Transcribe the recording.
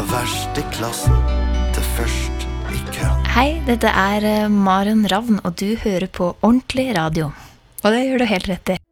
Fra verst i klassen til først i køen. Hei, dette Maren Ravn, og du hører på Ordentlig Radio. Og det gjør du helt rett i.